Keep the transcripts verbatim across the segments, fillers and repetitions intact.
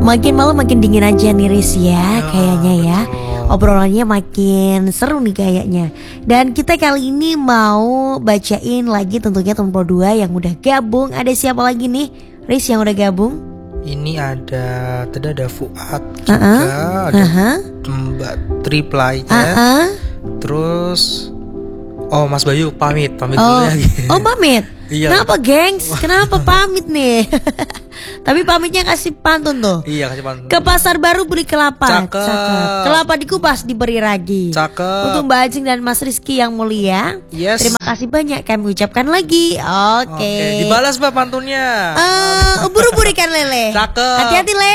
Makin malam makin dingin aja nih Riz ya, kayaknya ya. Obrolannya makin seru nih kayaknya. Dan kita kali ini mau bacain lagi tentunya teman Pro dua yang udah gabung. Ada siapa lagi nih Riz yang udah gabung? Ini ada, tadi ada Fuad juga, uh-uh. ada uh-huh. Mbak Triplay, uh-uh. terus oh Mas Bayu pamit, pamit oh. dulu ya. Oh pamit? Iya. Kenapa gengs? Kenapa pamit nih? Tapi pamitnya kasih pantun tuh. Iya kasih pantun. Ke pasar baru beli kelapa. Cakep. Cakep. Kelapa dikupas diberi ragi. Cakep. Untuk Mbak Ajeng dan Mas Rizky yang mulia. Yes. Terima kasih banyak kami ucapkan lagi. Oke. Okay. Okay. Dibalas Mbak pantunnya. Uh, ubur-ubur ikan lele. Cakep. Hati-hati leh.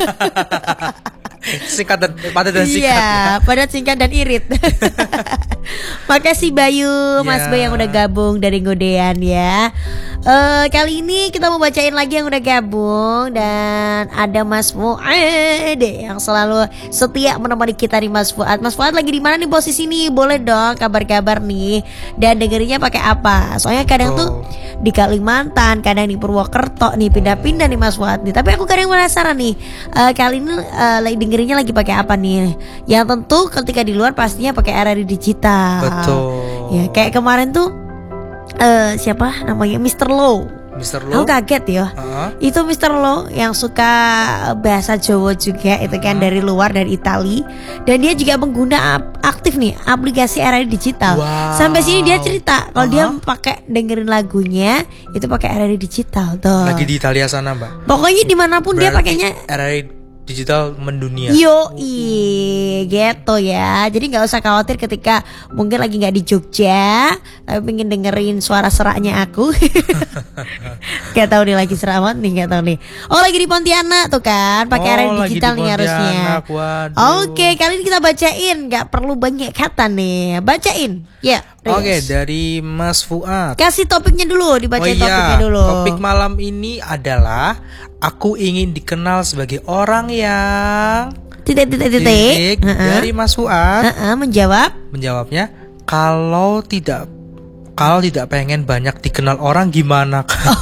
Singkat dan padat dan singkat. Iya, ya. padat singkat dan irit. Makasih Bayu, Mas yeah. Bayu yang udah gabung dari Godean ya. Uh, kali ini kita mau bacain lagi yang udah gabung. Dan ada Mas Fuad yang selalu setia menemani kita nih Mas Fuad. Mas Fuad lagi di mana nih posisi nih? Boleh dong kabar-kabar nih. Dan dengerinnya pakai apa? Soalnya kadang oh. tuh di Kalimantan, kadang di Purwokerto nih, pindah-pindah nih Mas Fuad nih. Tapi aku kadang penasaran nih, uh, kali ini uh, lagi dengerinnya lagi pakai apa nih? Yang tentu ketika di luar pastinya pakai R R I digital. Betul. Ya kayak kemarin tuh uh, siapa namanya Mister Low. Mister Low. Aku kaget ya. Uh-huh. Itu Mister Low yang suka bahasa Jawa juga itu kan, uh-huh. dari luar, dari Itali. Dan dia juga pengguna aktif nih aplikasi R R I digital. Wow. Sampai sini dia cerita kalau uh-huh. dia pakai dengerin lagunya itu pakai R R I digital tuh. Lagi di Italia sana Mbak. Pokoknya dimanapun Berarti dia pakainya R R I digital mendunia. Yo gitu ya. Jadi nggak usah khawatir ketika mungkin lagi nggak di Jogja tapi pengen dengerin suara seraknya aku. Gak tahu nih lagi serak banget nih, gak tahu nih. Oh lagi di Pontianak tuh kan, pakai oh, R R I digital nih harusnya. Oke, kali ini kita bacain, nggak perlu banyak kata nih, bacain. Ya. Yeah, Oke, okay, dari Mas Fuad. Kasih topiknya dulu, dibacain oh, iya. topiknya dulu. Topik malam ini adalah aku ingin dikenal sebagai orang yang titik-titik-titik uh-uh. dari Mas Fuad. Uh-uh, menjawab. Menjawabnya, kalau tidak kalau tidak pengen banyak dikenal orang gimana?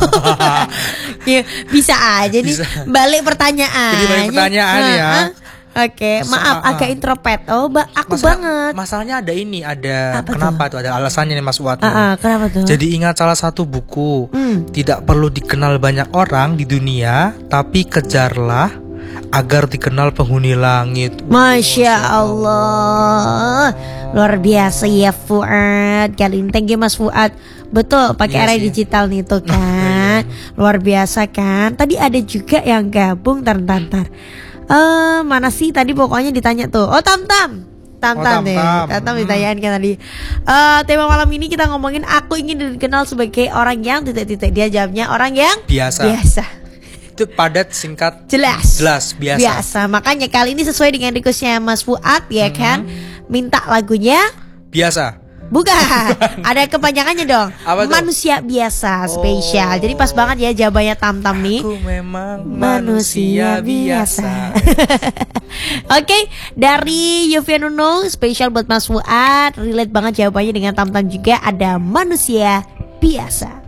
Ya, bisa aja nih. Bisa. Balik pertanyaan. Jadi balik pertanyaan uh, ya. Uh, Oke, okay. maaf uh, agak introvert. Oh, ba- aku Masalah, banget. Masalahnya ada ini, ada apa kenapa tuh? tuh? Ada alasannya nih Mas Fuad. Uh, uh, kenapa tuh? Jadi ingat salah satu buku. Hmm. Tidak perlu dikenal banyak orang di dunia, tapi kejarlah agar dikenal penghuni langit. Masya Allah, luar biasa ya Fuad. Kali ini thank you Mas Fuad. Betul, pakai R R I digital nih tuh kan. Luar biasa kan. Tadi ada juga yang gabung tar-tar. Uh, mana sih tadi pokoknya ditanya tuh. Oh Tam-Tam Tam-Tam deh oh, Tam-Tam ditanyain kan tadi. uh, Tema malam ini kita ngomongin aku ingin dikenal sebagai orang yang titik-titik. Dia jawabnya orang yang biasa. Biasa. Itu padat, singkat, jelas. Jelas, biasa. Biasa. Makanya kali ini sesuai dengan requestnya Mas Fuad ya mm-hmm. kan. Minta lagunya biasa. Bukan, ada kepanjangannya dong. Manusia biasa, spesial. Oh. Jadi pas banget ya jawabannya Tam-Tam nih. Aku memang manusia, manusia biasa. Oke, okay, dari Yovian Uno, spesial buat Mas Fuad. Relate banget jawabannya dengan Tam-Tam juga. Ada manusia biasa.